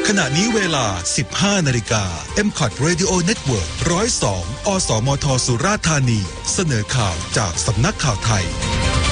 ขณะนี้เวลา 15 นาฬิกา MCOT Radio Network 102 อสมทสุราษฎร์ธานีเสนอข่าวจากสำนักข่าวไทย